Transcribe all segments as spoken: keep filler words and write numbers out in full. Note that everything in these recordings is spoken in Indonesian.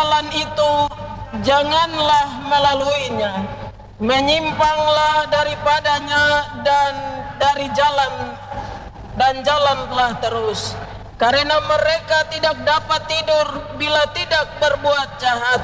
jalan itu janganlah melaluinya, menyimpanglah daripadanya dan dari jalan dan jalanlah terus, karena mereka tidak dapat tidur bila tidak berbuat jahat.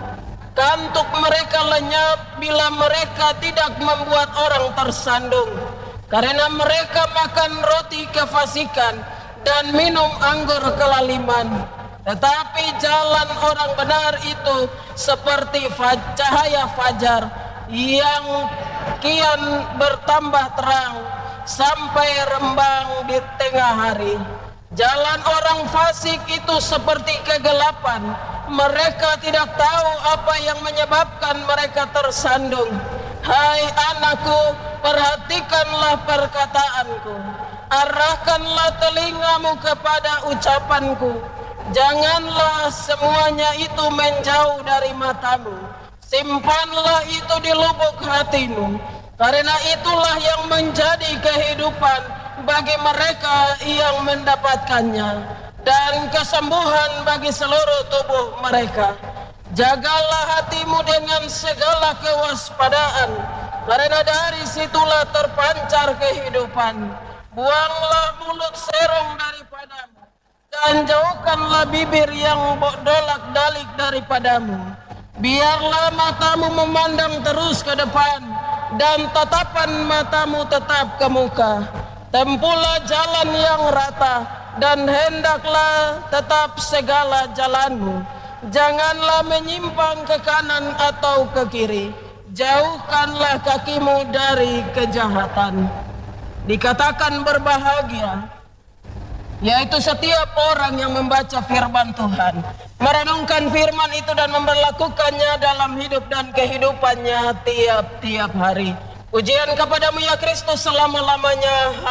Kantuk mereka lenyap bila mereka tidak membuat orang tersandung, karena mereka makan roti kefasikan dan minum anggur kelaliman. Tetapi jalan orang benar itu seperti cahaya fajar yang kian bertambah terang sampai rembang di tengah hari. Jalan orang fasik itu seperti kegelapan. Mereka tidak tahu apa yang menyebabkan mereka tersandung. Hai anakku, perhatikanlah perkataanku, arahkanlah telingamu kepada ucapanku. Janganlah semuanya itu menjauh dari matamu, simpanlah itu di lubuk hatimu, karena itulah yang menjadi kehidupan bagi mereka yang mendapatkannya, dan kesembuhan bagi seluruh tubuh mereka. Jagalah hatimu dengan segala kewaspadaan, karena dari situlah terpancar kehidupan. Buanglah mulut serong daripadamu, dan jauhkanlah bibir yang dolak-dalik daripadamu. Biarlah matamu memandang terus ke depan, dan tatapan matamu tetap ke muka. Tempuhlah jalan yang rata, dan hendaklah tetap segala jalanmu. Janganlah menyimpang ke kanan atau ke kiri. Jauhkanlah kakimu dari kejahatan. Dikatakan berbahagia, yaitu setiap orang yang membaca firman Tuhan, merenungkan firman itu dan memperlakukannya dalam hidup dan kehidupannya tiap-tiap hari. Pujian kepadamu ya Kristus selama-lamanya.